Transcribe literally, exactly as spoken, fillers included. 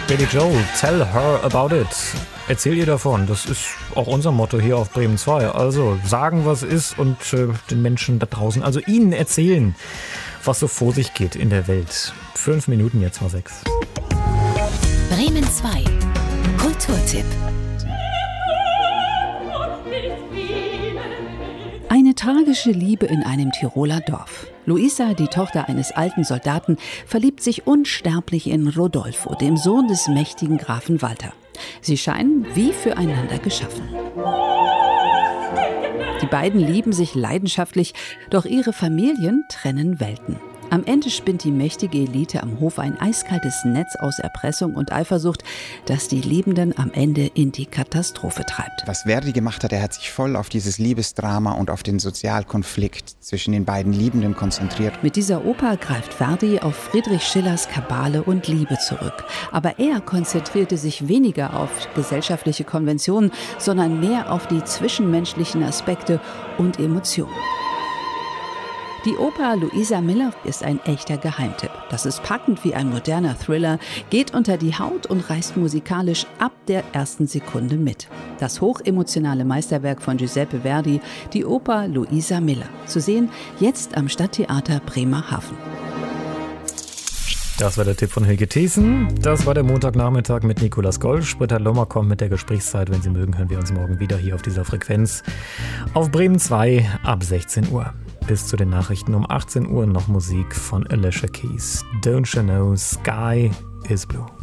Billy Joel, tell her about it. Erzähl ihr davon. Das ist auch unser Motto hier auf Bremen zwei. Also sagen, was ist und äh, den Menschen da draußen, also ihnen erzählen, was so vor sich geht in der Welt. Fünf Minuten, jetzt mal sechs. Bremen zwei. Kulturtipp. Eine tragische Liebe in einem Tiroler Dorf. Luisa, die Tochter eines alten Soldaten, verliebt sich unsterblich in Rodolfo, dem Sohn des mächtigen Grafen Walter. Sie scheinen wie füreinander geschaffen. Die beiden lieben sich leidenschaftlich, doch ihre Familien trennen Welten. Am Ende spinnt die mächtige Elite am Hof ein eiskaltes Netz aus Erpressung und Eifersucht, das die Liebenden am Ende in die Katastrophe treibt. Was Verdi gemacht hat, er hat sich voll auf dieses Liebesdrama und auf den Sozialkonflikt zwischen den beiden Liebenden konzentriert. Mit dieser Oper greift Verdi auf Friedrich Schillers Kabale und Liebe zurück. Aber er konzentrierte sich weniger auf gesellschaftliche Konventionen, sondern mehr auf die zwischenmenschlichen Aspekte und Emotionen. Die Oper Luisa Miller ist ein echter Geheimtipp. Das ist packend wie ein moderner Thriller, geht unter die Haut und reißt musikalisch ab der ersten Sekunde mit. Das hochemotionale Meisterwerk von Giuseppe Verdi, die Oper Luisa Miller. Zu sehen jetzt am Stadttheater Bremerhaven. Das war der Tipp von Helge Thiessen. Das war der Montagnachmittag mit Nicolas Golsch. Britta Lommer kommt mit der Gesprächszeit. Wenn Sie mögen, hören wir uns morgen wieder hier auf dieser Frequenz. Auf Bremen zwei ab sechzehn Uhr. Bis zu den Nachrichten um achtzehn Uhr noch Musik von Alicia Keys. Don't you know, sky is blue.